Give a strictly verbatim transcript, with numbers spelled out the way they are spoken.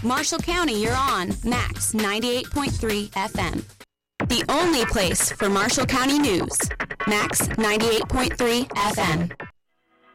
Marshall County, you're on Max ninety-eight point three F M. The only place for Marshall County news. Max ninety-eight point three F M.